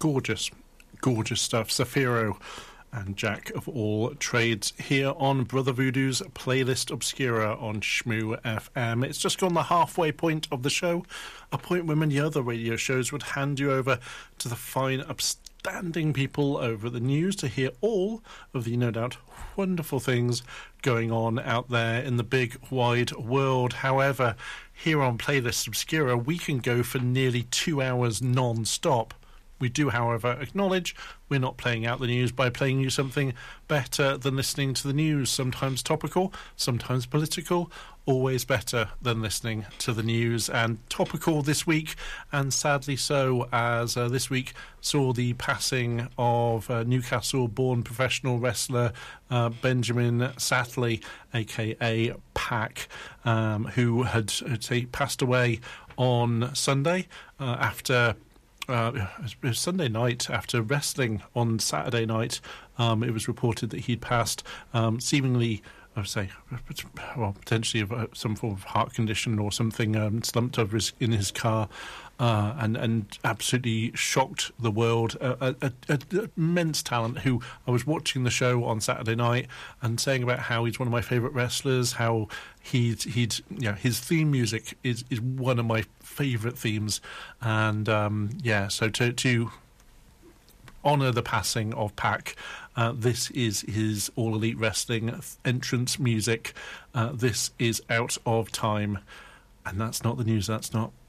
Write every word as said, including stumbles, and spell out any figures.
Gorgeous, gorgeous stuff. Zafiro and Jack of all trades here on Brother Voodoo's Playlist Obscura on Shmoo F M. It's just gone the halfway point of the show, a point where many other radio shows would hand you over to the fine, upstanding people over the news to hear all of the, no doubt, wonderful things going on out there in the big, wide world. However, here on Playlist Obscura, we can go for nearly two hours non-stop. We do, however, acknowledge we're not playing out the news by playing you something better than listening to the news. Sometimes topical, sometimes political, always better than listening to the news. And topical this week, and sadly so, as uh, this week saw the passing of uh, Newcastle-born professional wrestler uh, Benjamin Satley, a k a. Pac, um, who had, had say, passed away on Sunday uh, after... Uh, it was Sunday night after wrestling on Saturday night. Um, it was reported that he'd passed, um, seemingly, I would say, well, potentially of uh, some form of heart condition or something, um, slumped over his, in his car, uh, and, and absolutely shocked the world. Uh, a, a, a immense talent who I was watching the show on Saturday night and saying about how he's one of my favourite wrestlers, how he'd, he'd, you know, his theme music is, is one of my favourite themes, and um, yeah, so to, to honour the passing of Pac, uh, this is his All Elite Wrestling entrance music. Uh, this is Out of Time, and that's not the news, that's not